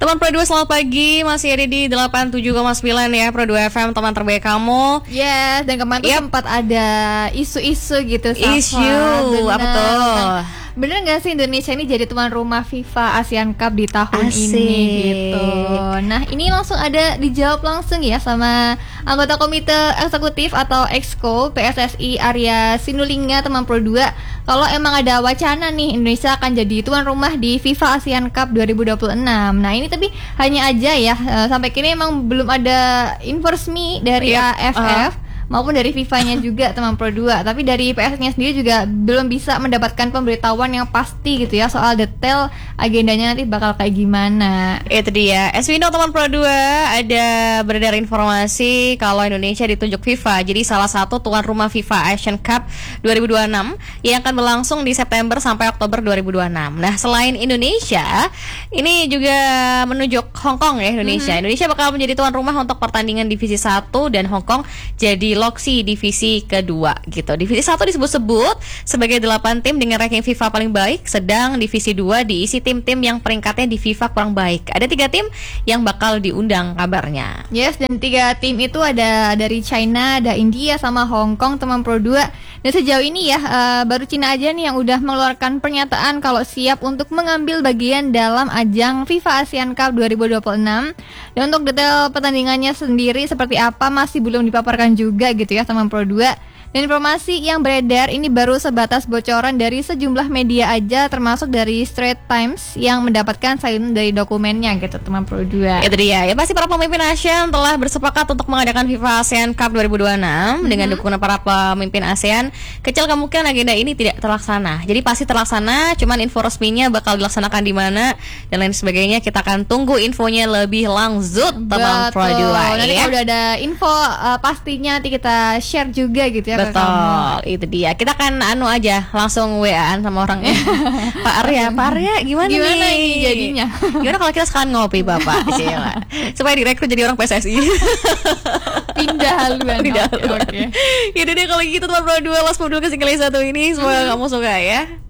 Teman Pro 2 selamat pagi, masih ada di 87,9 ya Pro 2 FM, teman terbaik kamu. Yes, dan kemarin tuh sempat ada isu-isu gitu, Safa. Isu, apa tuh? Bener gak sih Indonesia ini jadi tuan rumah FIFA Asian Cup di tahun ini gitu. Nah ini langsung ada dijawab langsung ya sama anggota komite eksekutif atau Exco PSSI Arya Sinulinga teman Pro 2. Kalau emang ada wacana nih Indonesia akan jadi tuan rumah di FIFA Asian Cup 2026. Nah ini tapi hanya aja ya sampai kini emang belum ada info resmi dari AFF maupun dari FIFA-nya juga teman Pro 2. Tapi dari PSSI-nya sendiri juga belum bisa mendapatkan pemberitahuan yang pasti gitu ya soal detail agendanya nanti bakal kayak gimana. Itu dia. As we know teman Pro 2, ada beredar informasi kalau Indonesia ditunjuk FIFA jadi salah satu tuan rumah FIFA Asian Cup 2026 yang akan berlangsung di September sampai Oktober 2026. Nah, selain Indonesia, ini juga menunjuk Hong Kong ya Indonesia. Indonesia bakal menjadi tuan rumah untuk pertandingan divisi 1 dan Hong Kong jadi loksi divisi kedua gitu. Divisi 1 disebut-sebut sebagai 8 tim dengan ranking FIFA paling baik, sedang divisi 2 diisi tim-tim yang peringkatnya di FIFA kurang baik. Ada 3 tim yang bakal diundang kabarnya. Yes, dan 3 tim itu ada dari China, ada India sama Hong Kong teman Pro 2. Dan sejauh ini ya baru Cina aja nih yang udah mengeluarkan pernyataan kalau siap untuk mengambil bagian dalam ajang FIFA Asian Cup 2026. Dan untuk detail pertandingannya sendiri seperti apa masih belum dipaparkan juga gitu ya teman Pro 2. Dan informasi yang beredar ini baru sebatas bocoran dari sejumlah media aja, termasuk dari Straits Times yang mendapatkan salinan dari dokumennya gitu teman Pro 2. Itu dia. Ya pasti para pemimpin ASEAN telah bersepakat untuk mengadakan FIFA ASEAN Cup 2026 dengan dukungan para pemimpin ASEAN. Kecil kemungkinan agenda ini tidak terlaksana. Jadi pasti terlaksana, cuman info resminya bakal dilaksanakan di mana dan lain sebagainya kita akan tunggu infonya lebih lanjut teman Pro 2. Nanti kalau udah ada info pastinya nanti kita share juga gitu ya. Betul, itu dia. Kita kan aja langsung WA-an sama orangnya. Pak Arya, gimana nih jadinya? Gimana kalau kita sekalian ngopi Bapak? Supaya direkrut jadi orang PSSI. Pindah haluan. Oke. Yaudah deh kalau gitu teman Pro 2 Last Modul ke single 1 ini. Semoga kamu suka ya.